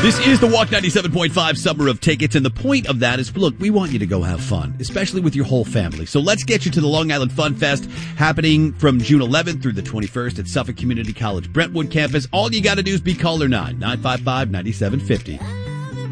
This is the Walk 97.5 Summer of Tickets, and the point of that is, look, we want you to go have fun, especially with your whole family. So let's get you to the Long Island Fun Fest, happening from June 11th through the 21st at Suffolk Community College Brentwood campus. All you got to do is be caller 955-9750.